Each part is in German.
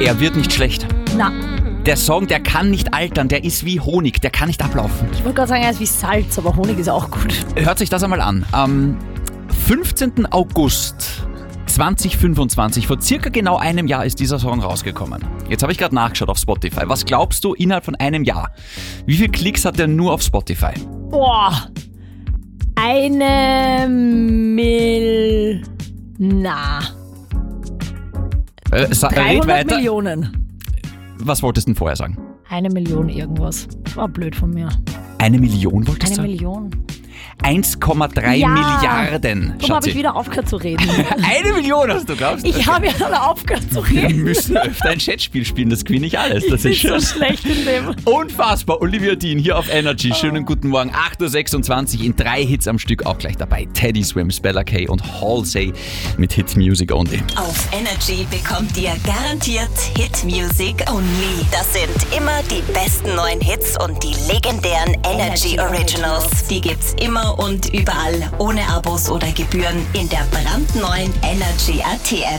Er wird nicht schlecht. Na, Der Song, der kann nicht altern, der ist wie Honig, der kann nicht ablaufen. ich wollte gerade sagen, er ist wie Salz, aber Honig ist auch gut. Hört sich das einmal an. Am 15. August 2025, vor circa genau einem Jahr ist dieser Song rausgekommen. Jetzt habe ich gerade nachgeschaut auf Spotify. Was glaubst du innerhalb von einem Jahr? Wie viele Klicks hat der nur auf Spotify? Boah, 1 Mil... Na, Red 300 weiter. Millionen. Was wolltest du denn vorher sagen? 1 Million irgendwas. War blöd von mir. 1 Million wolltest Eine du? Million. 1,3 Ja. Milliarden. Darum habe ich wieder aufgehört zu reden. 1 Million hast du gehabt? Ich habe ja dann aufgehört zu Wir reden. müssen öfter ein Chatspiel spielen, das gewinne ich alles. Das Ich ist bin so schon schlecht in dem. unfassbar. Olivia Dean hier auf Energy. Schönen guten Morgen. 8.26 Uhr in 3 Hits am Stück auch gleich dabei. Teddy Swims, Bella Kay und Halsey mit Hit Music Only. Auf Energy bekommt ihr garantiert Hit Music Only. Das sind immer die besten neuen Hits und die legendären Energy Originals. Die gibt's immer und überall, ohne Abos oder Gebühren, in der brandneuen Energy AT App.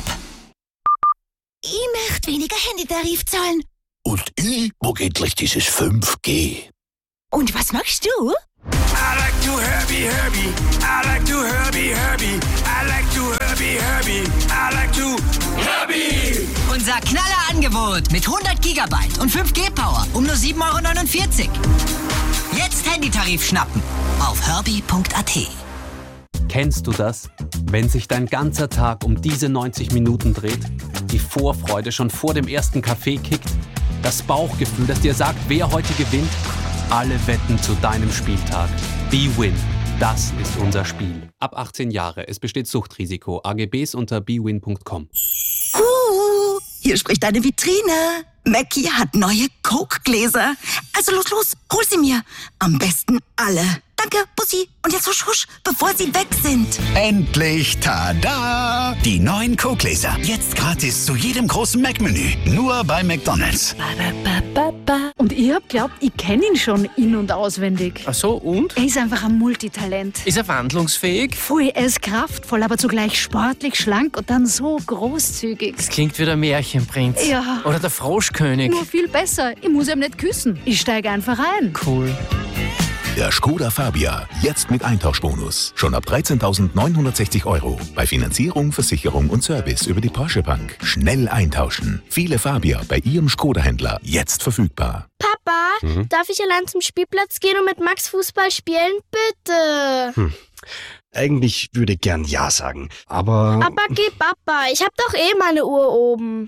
Ich möchte weniger Handytarif zahlen. Und ich mag endlich dieses 5G. Und was machst du? I like to Herbie. I like to Herbie. I like to Herbie. I like to Herbie. Unser Knallerangebot mit 100 Gigabyte und 5G-Power um nur 7,49 €. Jetzt Handytarif schnappen auf herbie.at. Kennst du das? Wenn sich dein ganzer Tag um diese 90 Minuten dreht, die Vorfreude schon vor dem ersten Kaffee kickt, das Bauchgefühl, das dir sagt, wer heute gewinnt, alle Wetten zu deinem Spieltag. BWin, das ist unser Spiel. Ab 18 Jahre, es besteht Suchtrisiko. AGBs unter bwin.com. Hier spricht deine Vitrine. Mackie hat neue Coke-Gläser. Also los, hol sie mir. Am besten alle. Danke, Bussi. Und jetzt husch, husch, bevor sie weg sind. Endlich, tada! Die neuen Coke-Gläser. Jetzt gratis zu jedem großen Mac-Menü. Nur bei McDonald's. Und ich hab glaubt, ich kenne ihn schon in- und auswendig. Ach so, und? Er ist einfach ein Multitalent. Ist er wandlungsfähig? Voll, er ist kraftvoll, aber zugleich sportlich, schlank und dann so großzügig. Das klingt wie der Märchenprinz. Ja. Oder der Froschkönig. Nur viel besser. Ich muss ihm nicht küssen. Ich steige einfach ein. Cool. Der Skoda Fabia. Jetzt mit Eintauschbonus. Schon ab 13.960 €. Bei Finanzierung, Versicherung und Service über die Porsche Bank. Schnell eintauschen. Viele Fabia bei Ihrem Skoda-Händler. Jetzt verfügbar. Papa, darf ich allein zum Spielplatz gehen und mit Max Fußball spielen? Bitte. Eigentlich würde ich gern Ja sagen, aber... Aber geh Papa, ich hab doch eh meine Uhr oben.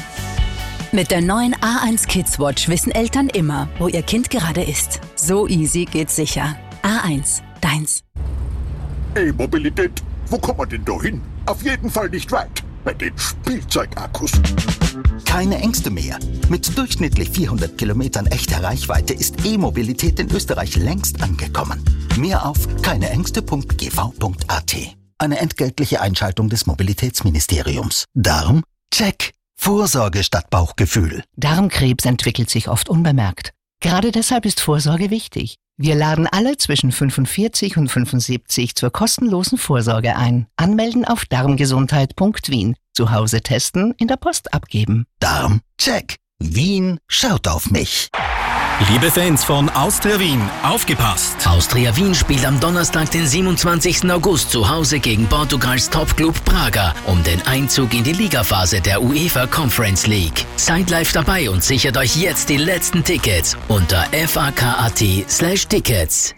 Mit der neuen A1 Kids Watch wissen Eltern immer, wo ihr Kind gerade ist. So easy geht's sicher. A1, deins. E-Mobilität, wo kommt man denn da hin? Auf jeden Fall nicht weit. Bei den Spielzeugakkus. Keine Ängste mehr. Mit durchschnittlich 400 Kilometern echter Reichweite ist E-Mobilität in Österreich längst angekommen. Mehr auf keineängste.gv.at. Eine entgeltliche Einschaltung des Mobilitätsministeriums. Darm? Check. Vorsorge statt Bauchgefühl. Darmkrebs entwickelt sich oft unbemerkt. Gerade deshalb ist Vorsorge wichtig. Wir laden alle zwischen 45 und 75 zur kostenlosen Vorsorge ein. Anmelden auf darmgesundheit.wien. Zu Hause testen, in der Post abgeben. Darm? Check. Wien schaut auf mich. Liebe Fans von Austria Wien, aufgepasst! Austria Wien spielt am Donnerstag, den 27. August zu Hause gegen Portugals Topclub Braga um den Einzug in die Ligaphase der UEFA Conference League. Seid live dabei und sichert euch jetzt die letzten Tickets unter fak.at/tickets.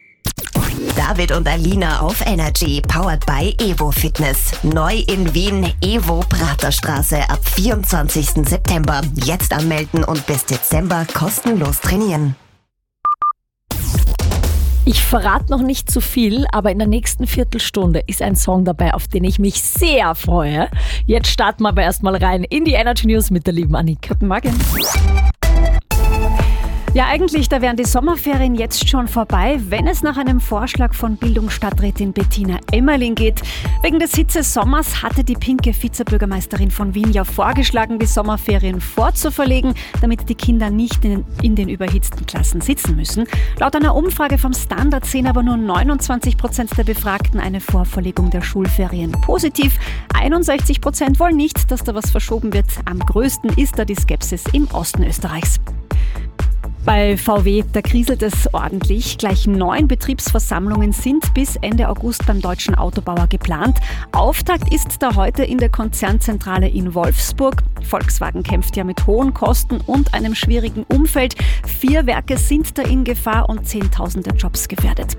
David und Alina auf Energy, powered by Evo Fitness. Neu in Wien, Evo Praterstraße ab 24. September. Jetzt anmelden und bis Dezember kostenlos trainieren. Ich verrate noch nicht zu viel, aber in der nächsten Viertelstunde ist ein Song dabei, auf den ich mich sehr freue. Jetzt starten wir aber erstmal rein in die Energy News mit der lieben Annika. Guten Morgen. Ja, eigentlich, da wären die Sommerferien jetzt schon vorbei, wenn es nach einem Vorschlag von Bildungsstadträtin Bettina Emmerling geht. Wegen des Hitzesommers hatte die pinke Vizebürgermeisterin von Wien ja vorgeschlagen, die Sommerferien vorzuverlegen, damit die Kinder nicht in den überhitzten Klassen sitzen müssen. Laut einer Umfrage vom Standard sehen aber nur 29% der Befragten eine Vorverlegung der Schulferien positiv. 61% wollen nicht, dass da was verschoben wird. Am größten ist da die Skepsis im Osten Österreichs. Bei VW, da kriselt es ordentlich. Gleich 9 Betriebsversammlungen sind bis Ende August beim deutschen Autobauer geplant. Auftakt ist da heute in der Konzernzentrale in Wolfsburg. Volkswagen kämpft ja mit hohen Kosten und einem schwierigen Umfeld. 4 Werke sind da in Gefahr und Zehntausende Jobs gefährdet.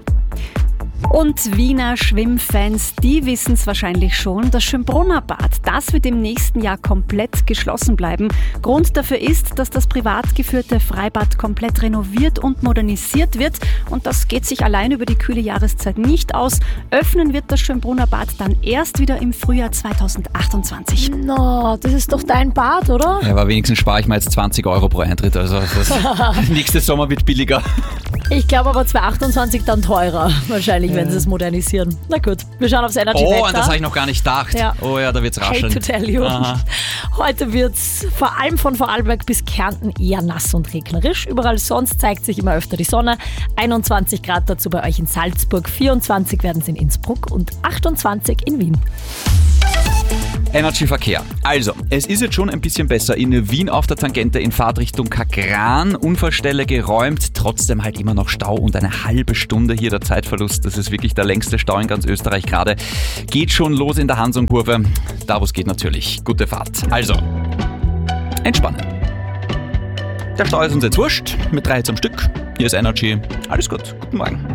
Und Wiener Schwimmfans, die wissen es wahrscheinlich schon, das Schönbrunner Bad, das wird im nächsten Jahr komplett geschlossen bleiben. Grund dafür ist, dass das privat geführte Freibad komplett renoviert und modernisiert wird. Und das geht sich allein über die kühle Jahreszeit nicht aus. Öffnen wird das Schönbrunner Bad dann erst wieder im Frühjahr 2028. No, das ist doch dein Bad, oder? Ja, aber wenigstens spare ich mir jetzt 20 Euro pro Eintritt. Also nächster Sommer wird billiger. Ich glaube aber 2028 dann teurer, wahrscheinlich, wenn sie es modernisieren. Na gut, wir schauen aufs Energy Wetter. Oh, und das habe ich noch gar nicht gedacht. Ja. Oh ja, da wird's rascheln. Hate to tell you. Aha. Heute wird's vor allem von Vorarlberg bis Kärnten eher nass und regnerisch. Überall sonst zeigt sich immer öfter die Sonne. 21 Grad dazu bei euch in Salzburg, 24 werden es in Innsbruck und 28 in Wien. Energy-Verkehr. Also, es ist jetzt schon ein bisschen besser. In Wien auf der Tangente in Fahrtrichtung Kagran. Unfallstelle geräumt, trotzdem halt immer noch Stau und eine halbe Stunde hier der Zeitverlust. Das ist wirklich der längste Stau in ganz Österreich gerade. Geht schon los in der Hansung-Kurve. Da, wo es geht natürlich. Gute Fahrt. Also, entspannen. Der Stau ist uns jetzt wurscht. Mit 3 Hits am Stück. Hier ist Energy. Alles gut. Guten Morgen.